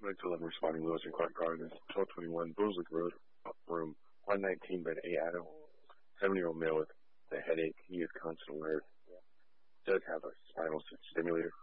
Mental and responding Lewis and Clark Gardens, 1221 Brunswick Road, room 119, bed A. Adam, 7-year-old male with a headache. He is constant alert. Does have a spinal stimulator.